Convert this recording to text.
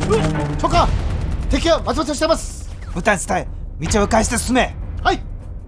長官、敵は松本してます。 部隊に伝え、道を迂回して進め。